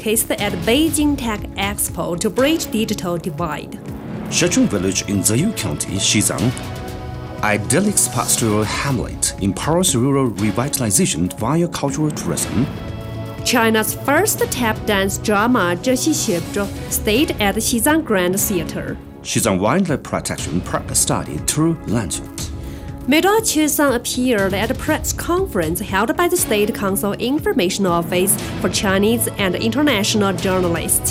showcased at Beijing Tech Expo to bridge digital divide. Shechong Village in Ziyu County, Xizang, idyllic pastoral hamlet empowers rural revitalization via cultural tourism. China's first tap dance drama 这戏写着 stayed at the Xizang Grand Theater. Xizang Wildlife Protection Park studied through lanterns. Meidua Qiusang appeared at a press conference held by the State Council Information Office for Chinese and international journalists.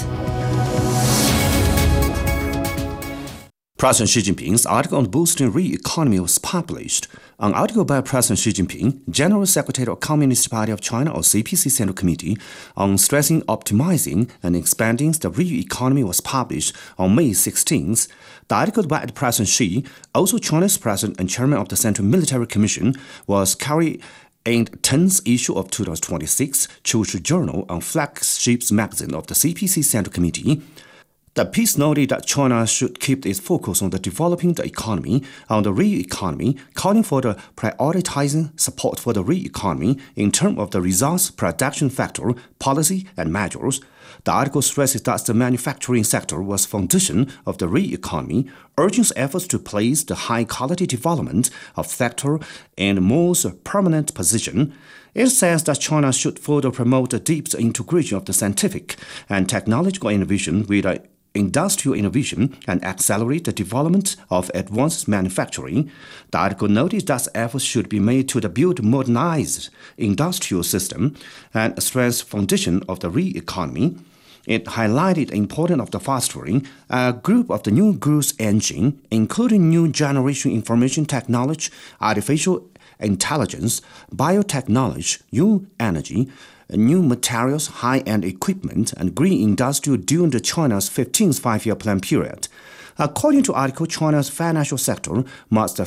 President Xi Jinping's article on boosting real economy was published. An article by President Xi Jinping, General Secretary of Communist Party of China or CPC Central Committee, on stressing optimizing and expanding the real economy was published on May 16th. The article by President Xi, also China's President and Chairman of the Central Military Commission, was carried in the 10th issue of 2026 Chushi Journal on flagship magazine of the CPC Central Committee. The piece noted that China should keep its focus on the developing the economy, on the real economy, calling for the prioritizing support for the real economy in terms of the results, production factor, policy, and measures. The article stresses that the manufacturing sector was foundation of the real economy, urging efforts to place the high-quality development of sector in the most permanent position. It says that China should further promote the deep integration of the scientific and technological innovation with industrial innovation and accelerate the development of advanced manufacturing. The article noted that efforts should be made to build modernized industrial system and strengthen foundation of the real economy. It highlighted the importance of the fostering a group of the new growth engine, including new generation information technology, artificial intelligence, biotechnology, new energy, new materials, high-end equipment, and green industry during China's 15th five-year plan period. According to the article, China's financial sector must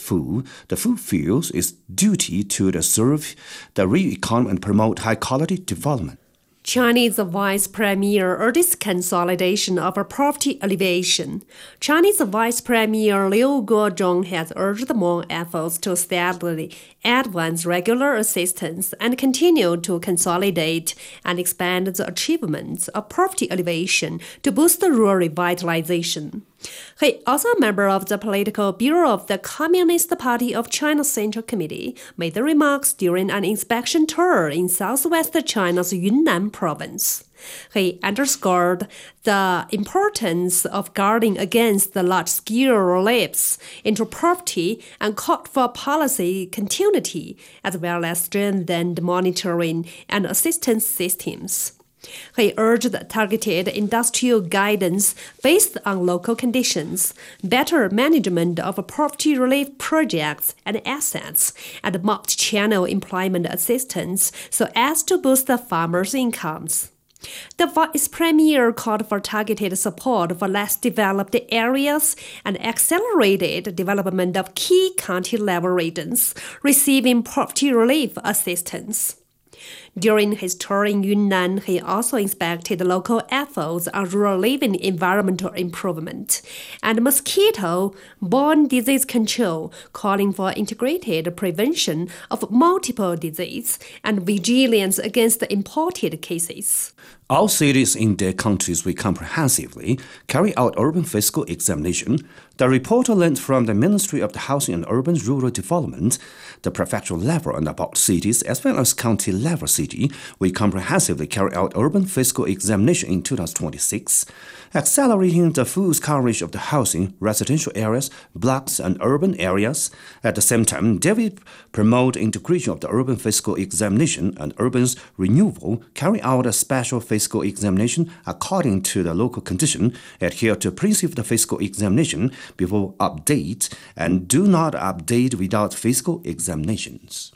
fulfill its duty to serve the real economy and promote high-quality development. Chinese Vice Premier urged consolidation of poverty alleviation. Chinese Vice Premier Liu Guozhong has urged more efforts to steadily advance regular assistance and continue to consolidate and expand the achievements of poverty alleviation to boost rural revitalization. He, also a member of the Political Bureau of the Communist Party of China Central Committee, made the remarks during an inspection tour in southwest China's Yunnan province. He underscored the importance of guarding against the large-scale lapse into poverty and called for policy continuity, as well as strengthened monitoring and assistance systems. He urged targeted industrial guidance based on local conditions, better management of poverty relief projects and assets, and multi-channel employment assistance so as to boost the farmers' incomes. The Vice Premier called for targeted support for less developed areas and accelerated development of key county-level regions receiving poverty relief assistance. During his tour in Yunnan, he also inspected local efforts on rural living environmental improvement and mosquito-borne disease control, calling for integrated prevention of multiple disease and vigilance against imported cases. All cities in their countries will comprehensively carry out urban fiscal examination. The report learned from the Ministry of the Housing and Urban Rural Development, the prefectural level and about cities as well as county-level city will comprehensively carry out urban fiscal examination in 2026, accelerating the full coverage of the housing, residential areas, blocks, and urban areas. At the same time, they will promote integration of the urban fiscal examination and urban renewal, carry out a special fiscal examination according to the local condition, adhere to principle of the fiscal examination before update, and do not update without fiscal examinations.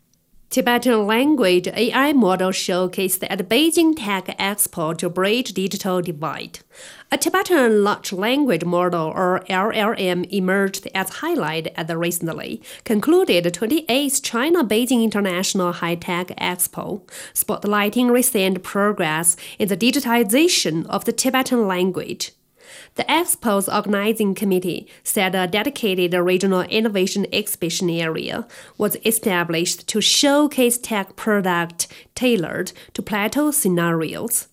Tibetan language AI model showcased at Beijing Tech Expo to bridge digital divide. A Tibetan large language model, or LLM, emerged as highlighted at the recently concluded 28th China Beijing International High-Tech Expo, spotlighting recent progress in the digitization of the Tibetan language. The Expo's organizing committee said a dedicated regional innovation exhibition area was established to showcase tech products tailored to plateau scenarios.